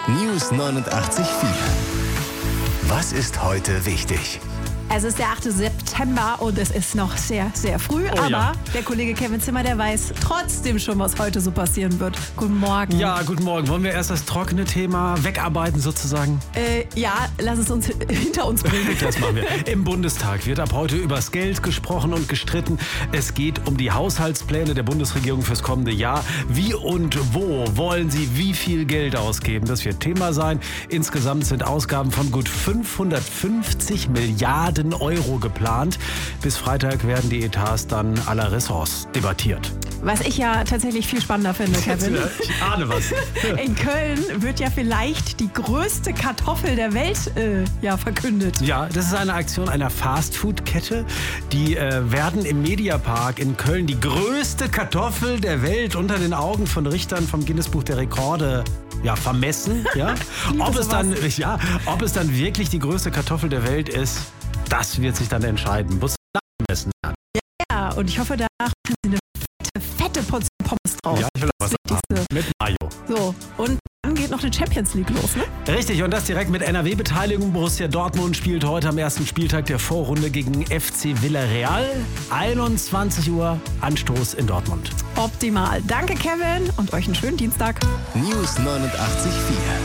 News 89.4. Was ist heute wichtig? Es ist der 8. September und es ist noch sehr, sehr früh. Oh, aber ja. der Kollege Kevin Zimmer, der weiß trotzdem schon, was heute so passieren wird. Guten Morgen. Ja, guten Morgen. Wollen wir erst das trockene Thema wegarbeiten sozusagen? Ja, lass es uns hinter uns bringen. Das machen wir. Im Bundestag wird ab heute übers Geld gesprochen und gestritten. Es geht um die Haushaltspläne der Bundesregierung fürs kommende Jahr. Wie und wo wollen sie wie viel Geld ausgeben? Das wird Thema sein. Insgesamt sind Ausgaben von gut 550 Milliarden Euro geplant. Bis Freitag werden die Etats dann aller Ressorts debattiert. Was ich ja tatsächlich viel spannender finde, Kevin. Ich ahne was. In Köln wird ja vielleicht die größte Kartoffel der Welt verkündet. Ja, das ist eine Aktion einer Fastfood-Kette. Die werden im Mediapark in Köln die größte Kartoffel der Welt unter den Augen von Richtern vom Guinness-Buch der Rekorde vermessen. Ja? Ob es dann wirklich die größte Kartoffel der Welt ist, das wird sich dann entscheiden. Muss nachmessen. Ja, und ich hoffe, danach machen sie eine fette Portion Pommes drauf. Ja, ich will auch was haben. Mit Mayo. So, und dann geht noch eine Champions League los, ne? Richtig, und das direkt mit NRW-Beteiligung. Borussia Dortmund spielt heute am ersten Spieltag der Vorrunde gegen FC Villarreal. 21 Uhr Anstoß in Dortmund. Optimal. Danke, Kevin, und euch einen schönen Dienstag. News 89.4.